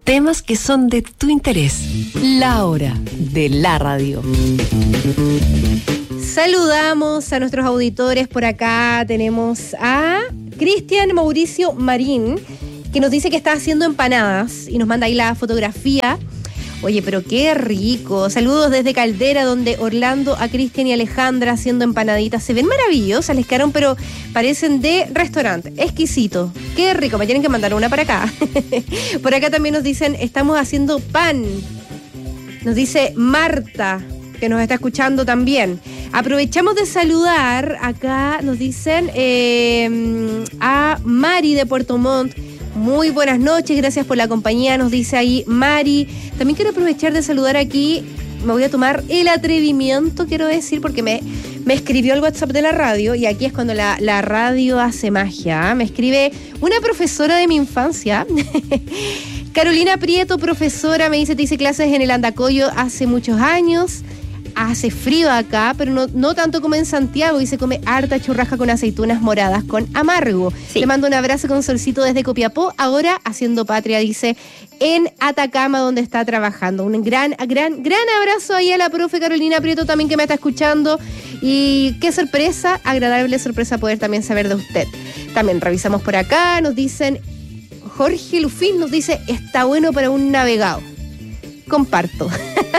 Temas que son de tu interés. La hora de la radio. Saludamos a nuestros auditores por acá. Tenemos a Cristian Mauricio Marín, que nos dice que está haciendo empanadas y nos manda ahí la fotografía. Oye, pero qué rico. Saludos desde Caldera, donde Orlando, a Cristian y Alejandra haciendo empanaditas. Se ven maravillosas, les quedaron, pero parecen de restaurante. Exquisito. Qué rico. Me tienen que mandar una para acá. Por acá también nos dicen, estamos haciendo pan. Nos dice Marta, que nos está escuchando también. Aprovechamos de saludar, acá nos dicen, a Mari de Puerto Montt. Muy buenas noches, gracias por la compañía, nos dice ahí Mari. También quiero aprovechar de saludar aquí, me voy a tomar el atrevimiento, quiero decir, porque me escribió el WhatsApp de la radio, y aquí es cuando la radio hace magia. Me escribe una profesora de mi infancia, Carolina Prieto, profesora, me dice, te hice clases en el Andacollo hace muchos años. Hace frío acá, pero no tanto como en Santiago, y se come harta churrasca con aceitunas moradas con amargo. Sí. Le mando un abrazo con solcito desde Copiapó, ahora haciendo patria, dice, en Atacama, donde está trabajando. Un gran abrazo ahí a la profe Carolina Prieto también, que me está escuchando, y qué sorpresa, agradable sorpresa poder también saber de usted. También revisamos por acá, nos dicen, Jorge Lufín nos dice, está bueno para un navegado. Comparto.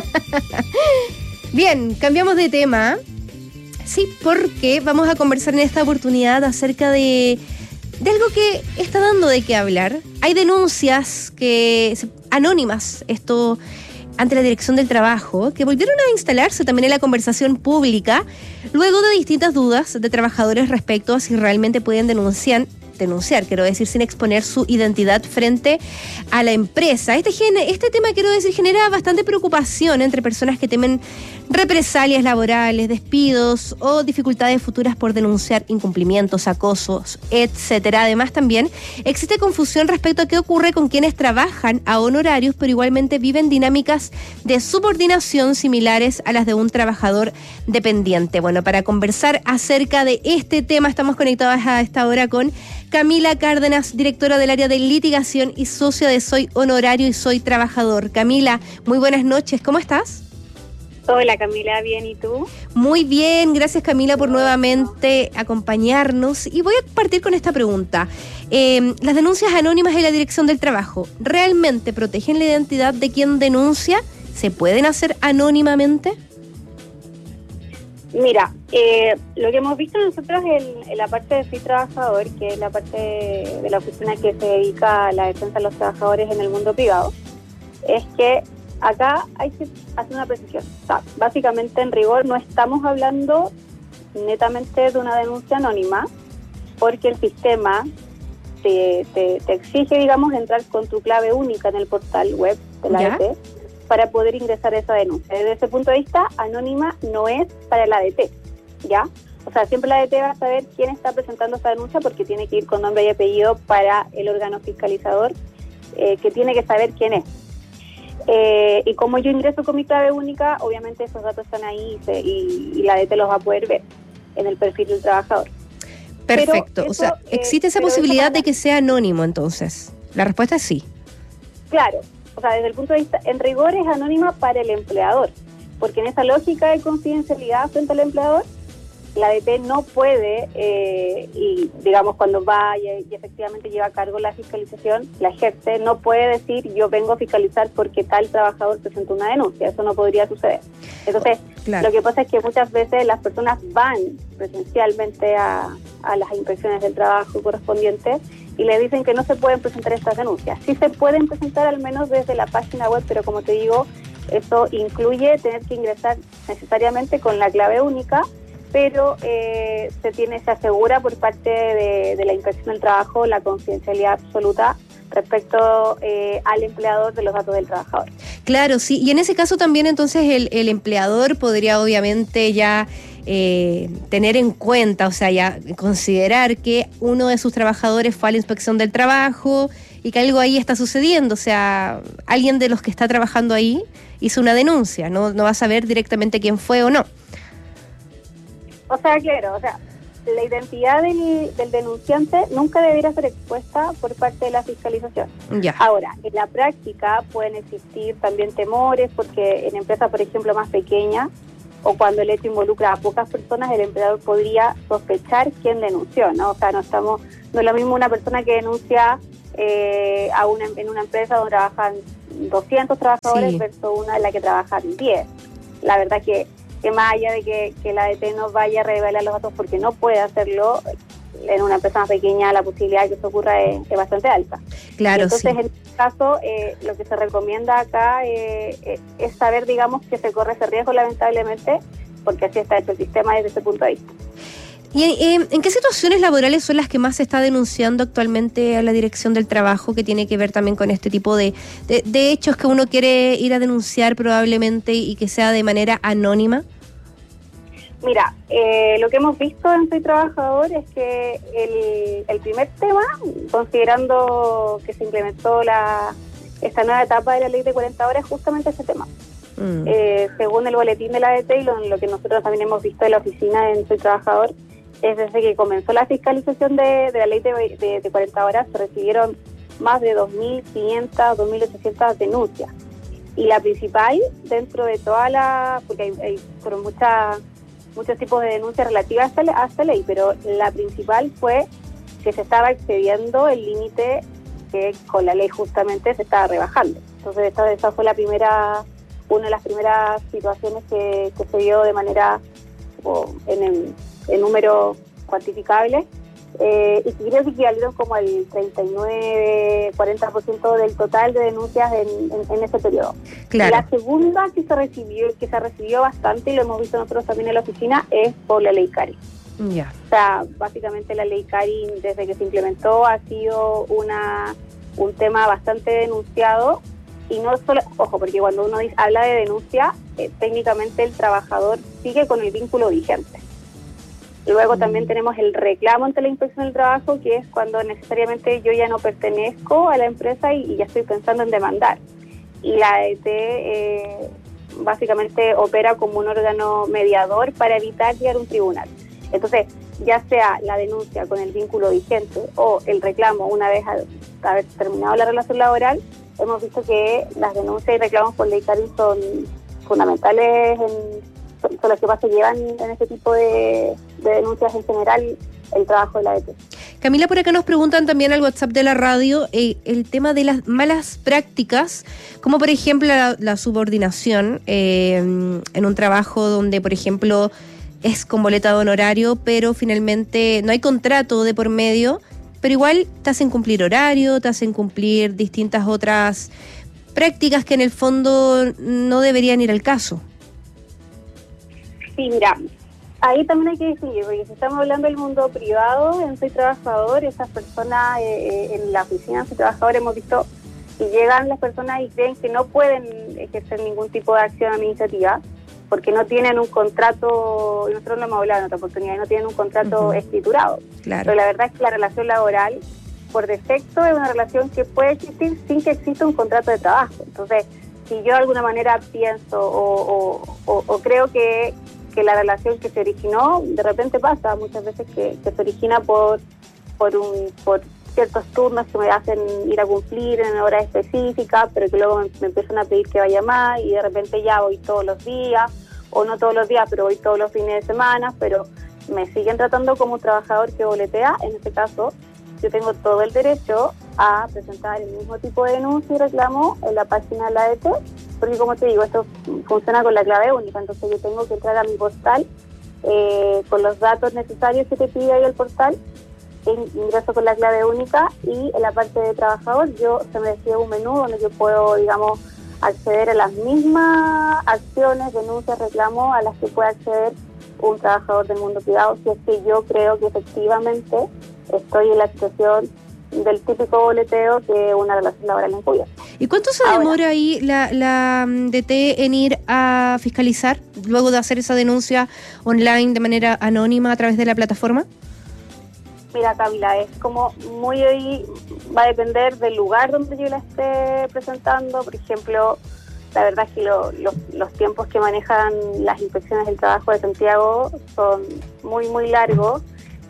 Bien, cambiamos de tema. Sí, porque vamos a conversar en esta oportunidad acerca de algo que está dando de qué hablar. Hay denuncias anónimas, esto ante la Dirección del Trabajo, que volvieron a instalarse también en la conversación pública, luego de distintas dudas de trabajadores respecto a si realmente pueden denunciar, quiero decir, sin exponer su identidad frente a la empresa. Este tema, quiero decir, genera bastante preocupación entre personas que temen represalias laborales, despidos o dificultades futuras por denunciar incumplimientos, acosos, etcétera. Además, también existe confusión respecto a qué ocurre con quienes trabajan a honorarios, pero igualmente viven dinámicas de subordinación similares a las de un trabajador dependiente. Bueno, para conversar acerca de este tema, estamos conectados a esta hora con Camila Cárdenas, directora del área de litigación y socia de Soy Honorario y Soy Trabajador. Camila, muy buenas noches, ¿cómo estás? Hola Camila, bien, ¿y tú? Muy bien, gracias Camila por nuevamente acompañarnos. Y voy a partir con esta pregunta. ¿Las denuncias anónimas en la Dirección del Trabajo realmente protegen la identidad de quien denuncia? ¿Se pueden hacer anónimamente? Mira, lo que hemos visto nosotros en la parte de Soy Trabajador, que es la parte de la oficina que se dedica a la defensa de los trabajadores en el mundo privado, es que acá hay que hacer una precisión. O sea, básicamente, en rigor, no estamos hablando netamente de una denuncia anónima, porque el sistema te exige, digamos, entrar con tu clave única en el portal web de la ADT para poder ingresar esa denuncia. Desde ese punto de vista, anónima no es para la ADT, ¿ya? O sea, siempre la ADT va a saber quién está presentando esta denuncia, porque tiene que ir con nombre y apellido para el órgano fiscalizador, que tiene que saber quién es. Y como yo ingreso con mi clave única, obviamente esos datos están ahí y la ADT los va a poder ver en el perfil del trabajador. Perfecto, o sea, ¿existe esa posibilidad de que sea anónimo entonces? La respuesta es sí. Claro, o sea, desde el punto de vista, en rigor es anónima para el empleador, porque en esa lógica de confidencialidad frente al empleador, la ADT no puede, y digamos cuando va y efectivamente lleva a cargo la fiscalización, la ejerce, no puede decir yo vengo a fiscalizar porque tal trabajador presentó una denuncia. Eso no podría suceder. Entonces, claro, lo que pasa es que muchas veces las personas van presencialmente a las inspecciones del trabajo correspondientes y le dicen que no se pueden presentar estas denuncias. Sí se pueden presentar, al menos desde la página web, pero como te digo, eso incluye tener que ingresar necesariamente con la clave única, pero se asegura por parte de la Inspección del Trabajo la confidencialidad absoluta respecto al empleador de los datos del trabajador. Claro, sí, y en ese caso también entonces el empleador podría obviamente ya tener en cuenta, o sea, ya considerar que uno de sus trabajadores fue a la Inspección del Trabajo y que algo ahí está sucediendo, o sea, alguien de los que está trabajando ahí hizo una denuncia, no va a saber directamente quién fue o no. O sea, claro, o sea, la identidad del denunciante nunca debería ser expuesta por parte de la fiscalización. Ya. Ahora, en la práctica pueden existir también temores, porque en empresas, por ejemplo, más pequeñas, o cuando el hecho involucra a pocas personas, el empleador podría sospechar quién denunció, ¿no? O sea, no es lo mismo una persona que denuncia en una empresa donde trabajan 200 trabajadores, sí, versus una en la que trabajan 10. La verdad que más allá de que la ADT no vaya a revelar los datos porque no puede hacerlo, en una empresa más pequeña la posibilidad de que eso ocurra es bastante alta. claro, Entonces, sí. en este caso, lo que se recomienda acá es saber, digamos, que se corre ese riesgo, lamentablemente, porque así está hecho el sistema desde ese punto de vista. ¿Y en qué situaciones laborales son las que más se está denunciando actualmente a la Dirección del Trabajo, que tiene que ver también con este tipo de hechos que uno quiere ir a denunciar probablemente y que sea de manera anónima? Mira, lo que hemos visto en Soy Trabajador es que el primer tema, considerando que se implementó esta nueva etapa de la ley de 40 horas, es justamente ese tema. Según el boletín de la ADT y lo que nosotros también hemos visto en la oficina en Soy Trabajador, es desde que comenzó la fiscalización de la ley de 40 horas, se recibieron más de 2.500, 2.800 denuncias. Y la principal, dentro de porque hay fueron muchos tipos de denuncias relativas a esta ley, pero la principal fue que se estaba excediendo el límite que con la ley justamente se estaba rebajando. Entonces esa fue una de las primeras situaciones que se dio de manera en números cuantificables, y que creo que equivalieron como al 39-40% del total de denuncias en ese periodo. Claro. La segunda que se recibió bastante, y lo hemos visto nosotros también en la oficina, es por la ley CARI. Ya. O sea, básicamente la ley CARI, desde que se implementó, ha sido un tema bastante denunciado. Y no solo, ojo, porque cuando uno habla de denuncia, técnicamente el trabajador sigue con el vínculo vigente. Luego también tenemos el reclamo ante la Inspección del Trabajo, que es cuando necesariamente yo ya no pertenezco a la empresa y ya estoy pensando en demandar. Y la ADT básicamente opera como un órgano mediador para evitar llegar a un tribunal. Entonces, ya sea la denuncia con el vínculo vigente o el reclamo una vez haber terminado la relación laboral, hemos visto que las denuncias y reclamos por ley CARI son fundamentales, son las que más se llevan en este tipo de denuncias en general, el trabajo de la ADT. Camila, por acá nos preguntan también al WhatsApp de la radio el tema de las malas prácticas, como por ejemplo la subordinación en un trabajo donde, por ejemplo, es con boleta de honorario, pero finalmente no hay contrato de por medio, pero igual te hacen cumplir horario, te hacen cumplir distintas otras prácticas que en el fondo no deberían ir al caso. Sí, mira, ahí también hay que decidir, porque si estamos hablando del mundo privado, en Soy Trabajador, esas personas en la oficina de Soy Trabajador hemos visto que llegan las personas y creen que no pueden ejercer ningún tipo de acción administrativa porque no tienen un contrato, y nosotros lo hemos hablado en otra oportunidad, no tienen un contrato escriturado. Claro. Pero la verdad es que la relación laboral, por defecto, es una relación que puede existir sin que exista un contrato de trabajo. Entonces, si yo de alguna manera pienso o creo que la relación que se originó, de repente pasa muchas veces que se origina por ciertos turnos que me hacen ir a cumplir en horas específicas, pero que luego me empiezan a pedir que vaya más y de repente ya voy todos los días, o no todos los días, pero voy todos los fines de semana, pero me siguen tratando como un trabajador que boletea. En este caso, yo tengo todo el derecho a presentar el mismo tipo de denuncia y reclamo en la página de la ADT, porque como te digo, esto funciona con la clave única, entonces yo tengo que entrar a mi portal con los datos necesarios que te pide ahí el portal, ingreso con la clave única y en la parte de trabajador se me decide un menú donde yo puedo, digamos, acceder a las mismas acciones, denuncias, reclamos a las que puede acceder un trabajador del mundo privado, si es que yo creo que efectivamente estoy en la situación del típico boleteo que una relación laboral encubierta. ¿Y cuánto se demora ahí la DT en ir a fiscalizar luego de hacer esa denuncia online de manera anónima a través de la plataforma? Mira, Camila, es como va a depender del lugar donde yo la esté presentando. Por ejemplo, la verdad es que los tiempos que manejan las inspecciones del trabajo de Santiago son muy, muy largos.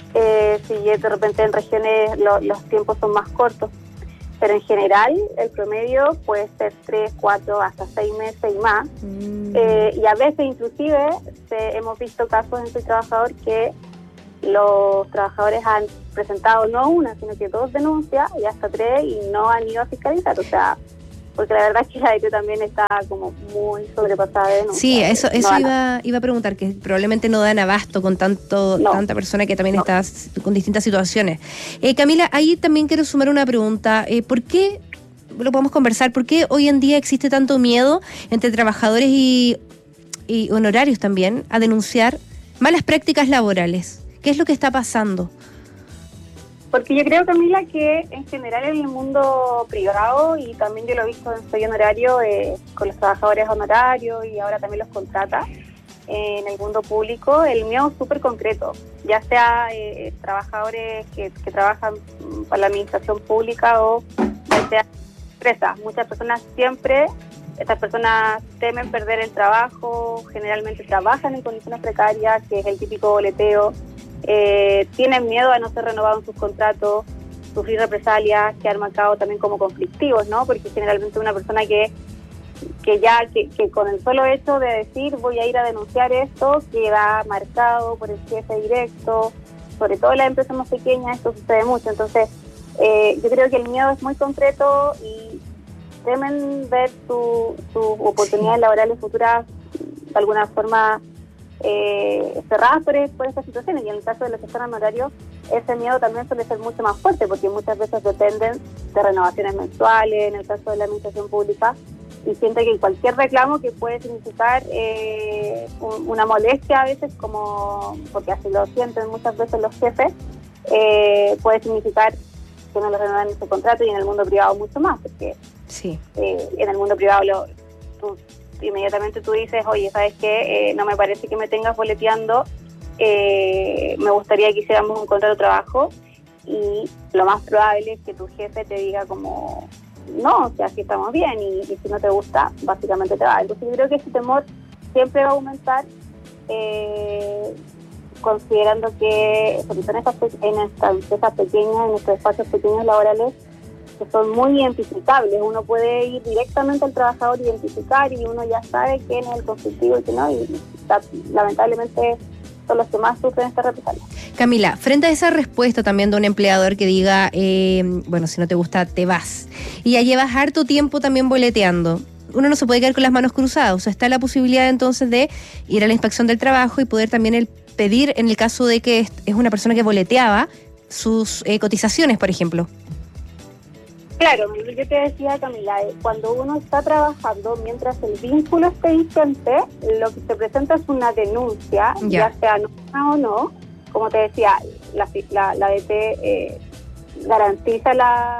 si de repente en regiones los tiempos son más cortos. Pero en general el promedio puede ser 3, 4, hasta 6 meses y más. Y a veces inclusive hemos visto casos en el trabajador que los trabajadores han presentado no una, sino que 2 denuncias y hasta 3 y no han ido a fiscalizar. O sea, porque la verdad es que la ADT también está como muy sobrepasada de denuncias. Sí, eso iba a preguntar, que probablemente no dan abasto con tanta persona que también está con distintas situaciones. Camila, ahí también quiero sumar una pregunta. ¿Por qué, lo podemos conversar, por qué hoy en día existe tanto miedo entre trabajadores y honorarios también a denunciar malas prácticas laborales? ¿Qué es lo que está pasando? Porque yo creo, Camila, que en general en el mundo privado, y también yo lo he visto en Soy Honorario, con los trabajadores honorarios y ahora también los contrata, en el mundo público, el miedo es súper concreto, ya sea trabajadores que trabajan para la administración pública o ya sea empresas. Muchas personas estas personas temen perder el trabajo, generalmente trabajan en condiciones precarias, que es el típico boleteo. Tienen miedo a no ser renovados en sus contratos, sufrir represalias, quedar marcados también como conflictivos, ¿no? Porque generalmente una persona que con el solo hecho de decir voy a ir a denunciar esto, queda marcado por el jefe directo, sobre todo en las empresas más pequeñas esto sucede mucho. Entonces yo creo que el miedo es muy concreto y temen ver sus oportunidades laborales futuras de alguna forma cerradas por estas situaciones, y en el caso de los que están en horario, ese miedo también suele ser mucho más fuerte porque muchas veces dependen de renovaciones mensuales, en el caso de la administración pública, y siente que cualquier reclamo que puede significar una molestia a veces, como porque así lo sienten muchas veces los jefes, puede significar que no lo renuevan en su contrato, y en el mundo privado mucho más, porque sí. En el mundo privado inmediatamente tú dices, oye, ¿sabes qué? No me parece que me tengas boleteando, me gustaría que hiciéramos un contrato de trabajo, y lo más probable es que tu jefe te diga como, no, o sea, así estamos bien, y si no te gusta, básicamente te va. Entonces yo creo que ese temor siempre va a aumentar, considerando que, sobre todo en estas empresas pequeñas, en estos espacios pequeños laborales, que son muy identificables. Uno puede ir directamente al trabajador, identificar, y uno ya sabe quién es el conflictivo y quién no, y lamentablemente son los que más sufren esta represalia. Camila, frente a esa respuesta también de un empleador que diga, bueno, si no te gusta, te vas, y ya llevas harto tiempo también boleteando, uno no se puede quedar con las manos cruzadas. O sea, está la posibilidad entonces de ir a la inspección del trabajo y poder también pedir, en el caso de que es una persona que boleteaba, sus cotizaciones, por ejemplo. Claro, yo te decía, Camila, cuando uno está trabajando, mientras el vínculo esté vigente, lo que se presenta es una denuncia, ya sea anónima o no. Como te decía, la ADT garantiza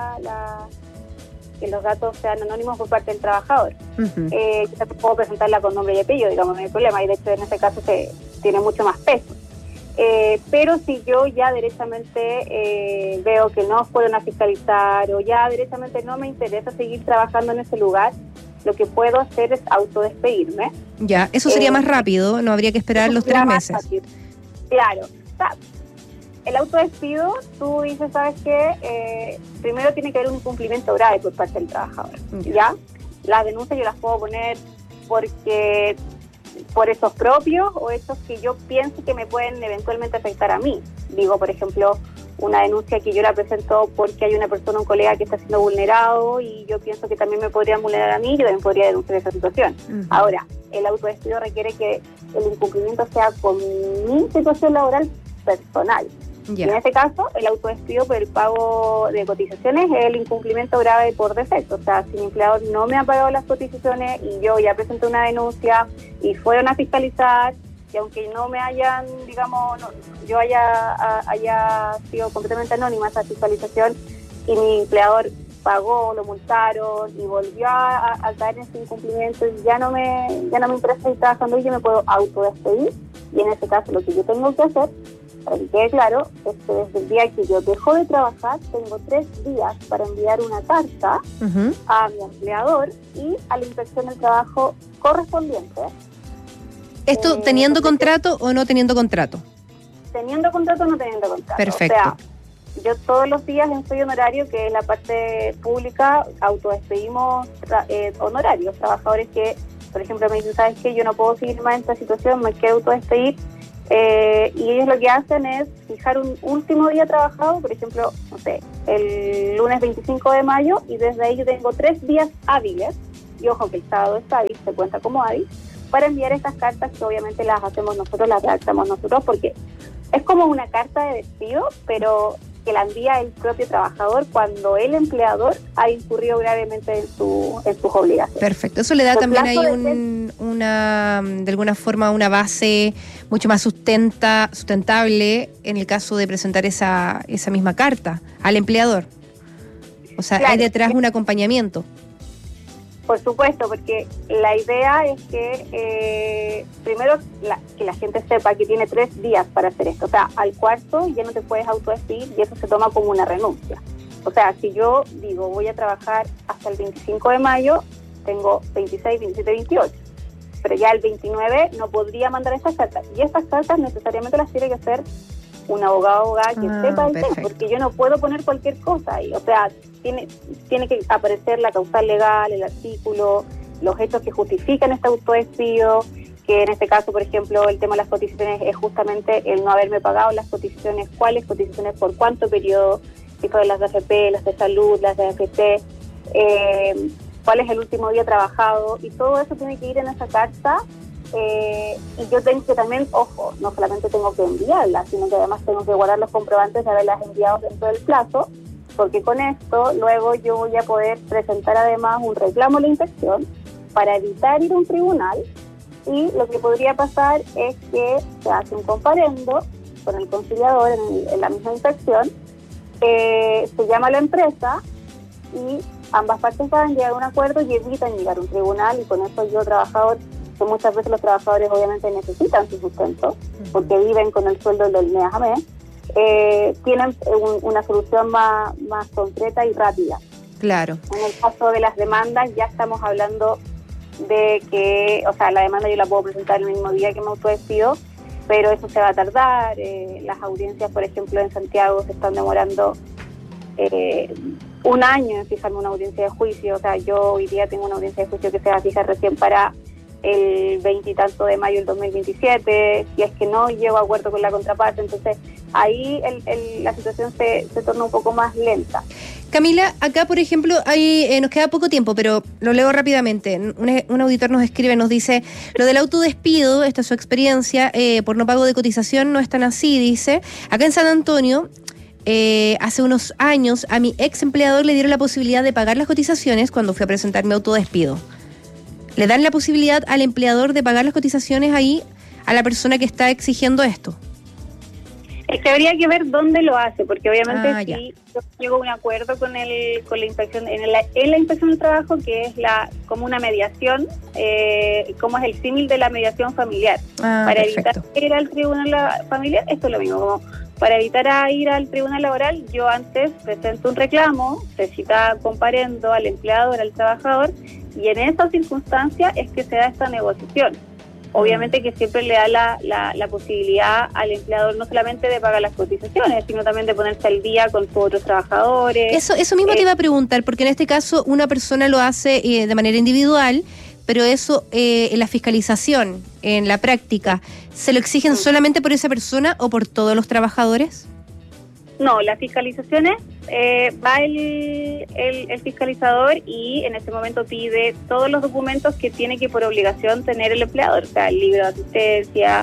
que los datos sean anónimos por parte del trabajador. Uh-huh. Yo puedo presentarla con nombre y apellido, digamos, no hay problema, y de hecho en ese caso tiene mucho más peso. Pero si yo ya derechamente veo que no fueron a fiscalizar, o ya derechamente no me interesa seguir trabajando en ese lugar, lo que puedo hacer es autodespedirme. Ya, eso sería más rápido, no habría que esperar los 3 meses. Rápido. Claro, o sea, el autodespido, tú dices, ¿sabes qué? Primero tiene que haber un incumplimiento grave por parte del trabajador, ¿ya? Las denuncias yo las puedo poner porque por hechos propios o hechos que yo pienso que me pueden eventualmente afectar a mí. Digo, por ejemplo, una denuncia que yo la presento porque hay una persona, un colega que está siendo vulnerado, y yo pienso que también me podrían vulnerar a mí, yo también podría denunciar esa situación. Uh-huh. Ahora, el autodespido requiere que el incumplimiento sea con mi situación laboral personal. Yeah. Y en este caso, el autodespido por el pago de cotizaciones es el incumplimiento grave por defecto. O sea, si mi empleador no me ha pagado las cotizaciones y yo ya presenté una denuncia y fueron a fiscalizar, y aunque no me hayan, digamos, yo haya sido completamente anónima esa fiscalización, y mi empleador pagó, lo multaron y volvió a caer en ese incumplimiento, y ya no me interesa seguir trabajando, y yo me puedo autodespedir. Y en este caso lo que yo tengo que hacer, para que quede claro, es que desde el día que yo dejo de trabajar, tengo 3 días para enviar una carta uh-huh. a mi empleador y a la inspección del trabajo correspondiente. ¿Esto teniendo contrato o no teniendo contrato? teniendo contrato o no teniendo contrato. Perfecto. O sea, yo todos los días en Soy Honorario, que es la parte pública, autodespedimos honorarios, trabajadores que, por ejemplo, me dicen, ¿sabes qué? Yo no puedo seguir más en esta situación, me quiero autodespedir. Y ellos lo que hacen es fijar un último día trabajado, por ejemplo, no sé, el lunes 25 de mayo, y desde ahí yo tengo 3 días hábiles, y ojo que el sábado es hábil, se cuenta como hábil, para enviar estas cartas que obviamente las hacemos nosotros, las redactamos nosotros, porque es como una carta de despido, pero que la envía el propio trabajador cuando el empleador ha incurrido gravemente en sus obligaciones. Perfecto, eso le da también ahí de alguna forma una base mucho más sustentable en el caso de presentar esa misma carta al empleador. O sea, claro, hay detrás un acompañamiento. Por supuesto, porque la idea es que primero que la gente sepa que tiene 3 días para hacer esto. O sea, al cuarto ya no te puedes autodespedir y eso se toma como una renuncia. O sea, si yo digo voy a trabajar hasta el 25 de mayo, tengo 26, 27, 28. Pero ya el 29 no podría mandar estas cartas. Y estas cartas necesariamente las tiene que hacer un abogado o abogada que sepa el tema, porque yo no puedo poner cualquier cosa ahí. O sea, tiene que aparecer la causal legal, el artículo, los hechos que justifican este autodespido, que en este caso, por ejemplo, el tema de las cotizaciones es justamente el no haberme pagado las cotizaciones, cuáles cotizaciones, por cuánto periodo, si son las de AFP, las de salud, las de AFP, cuál es el último día trabajado, y todo eso tiene que ir en esa carta. Y yo tengo que también, ojo, no solamente tengo que enviarla, sino que además tengo que guardar los comprobantes de haberlas enviado dentro del plazo, porque con esto luego yo voy a poder presentar además un reclamo a la inspección para evitar ir a un tribunal, y lo que podría pasar es que se hace un comparendo con el conciliador en la misma inspección, se llama a la empresa y ambas partes van a llegar a un acuerdo y evitan llegar a un tribunal, y con eso yo, trabajador, que muchas veces los trabajadores obviamente necesitan su sustento porque viven con el sueldo del mes a mes, tienen una solución más concreta y rápida. Claro. En el caso de las demandas ya estamos hablando de que, o sea, la demanda yo la puedo presentar el mismo día que me autodespido, pero eso se va a tardar. Las audiencias, por ejemplo, en Santiago se están demorando un año en fijarme una audiencia de juicio. O sea, yo hoy día tengo una audiencia de juicio que se va a fijar recién para el 20 y tanto de mayo del 2027, si es que no llego a acuerdo con la contraparte. Entonces ahí la situación se torna un poco más lenta. Camila, acá por ejemplo nos queda poco tiempo, pero lo leo rápidamente. Un auditor nos escribe, nos dice: lo del autodespido, esta es su experiencia, por no pago de cotización no es tan así, dice. Acá en San Antonio, hace unos años a mi ex empleador le dieron la posibilidad de pagar las cotizaciones cuando fui a presentar mi autodespido. ¿Le dan la posibilidad al empleador de pagar las cotizaciones ahí a la persona que está exigiendo esto? Es que habría que ver dónde lo hace, porque obviamente si yo llego a un acuerdo con la inspección, en la inspección del trabajo, que es como una mediación, como es el símil de la mediación familiar. Para evitar ir al tribunal familiar, esto es lo mismo, como para evitar ir al tribunal laboral, yo antes presento un reclamo, se cita comparendo al empleador, al trabajador, y en esa circunstancia es que se da esta negociación. Obviamente que siempre le da la posibilidad al empleador no solamente de pagar las cotizaciones, sino también de ponerse al día con sus otros trabajadores. Eso mismo te iba a preguntar, porque en este caso una persona lo hace de manera individual, pero eso en la fiscalización, en la práctica, ¿se lo exigen solamente por esa persona o por todos los trabajadores? No, las fiscalizaciones va el fiscalizador y en ese momento pide todos los documentos que tiene que por obligación tener el empleador, o sea, el libro de asistencia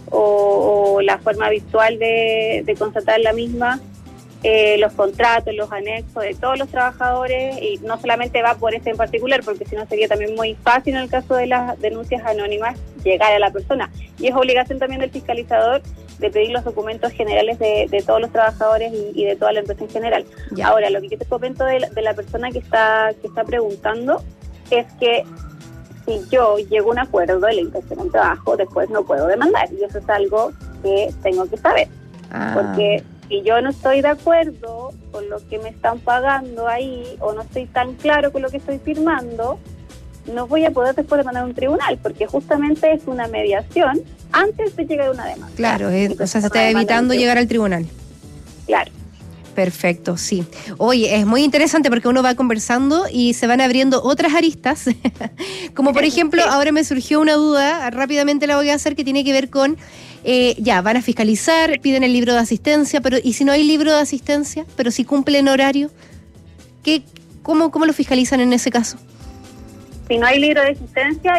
o la forma habitual de constatar la misma, los contratos, los anexos de todos los trabajadores, y no solamente va por ese en particular, porque si no sería también muy fácil en el caso de las denuncias anónimas llegar a la persona, y es obligación también del fiscalizador de pedir los documentos generales de todos los trabajadores y de toda la empresa en general. Ya. Ahora, lo que yo te comento de la persona que está preguntando es que si yo llego a un acuerdo de la inspección en trabajo, después no puedo demandar, y eso es algo que tengo que saber, porque si yo no estoy de acuerdo con lo que me están pagando ahí, o no estoy tan claro con lo que estoy firmando, no voy a poder después demandar a un tribunal, porque justamente es una mediación antes de llegar a una demanda. Claro, o sea, se está Una demanda evitando en llegar al tribunal. Claro. Perfecto, sí. Oye, es muy interesante porque uno va conversando y se van abriendo otras aristas. Como por ejemplo, ahora me surgió una duda, rápidamente la voy a hacer, que tiene que ver con, van a fiscalizar, piden el libro de asistencia, pero ¿y si no hay libro de asistencia? Pero si cumplen horario, ¿cómo lo fiscalizan en ese caso? Si no hay libro de asistencia